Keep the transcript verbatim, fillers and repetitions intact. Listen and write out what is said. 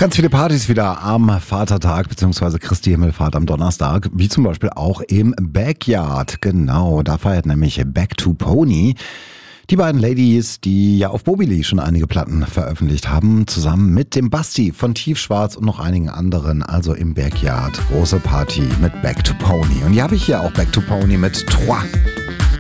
Ganz viele Partys wieder am Vatertag bzw. Christi Himmelfahrt am Donnerstag, wie zum Beispiel auch im Backyard. Genau, da feiert nämlich Back to Pony. Die beiden Ladies, die ja auf Bobili schon einige Platten veröffentlicht haben, zusammen mit dem Basti von Tiefschwarz und noch einigen anderen, also im Backyard. Große Party mit Back to Pony. Und hier habe ich hier auch Back to Pony mit Trois.